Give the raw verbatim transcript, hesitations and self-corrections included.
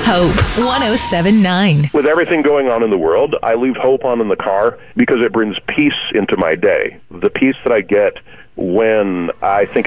Hope one oh seven point nine. With everything going on in the world, I leave Hope on in the car because it brings peace into my day. The peace that I get when I think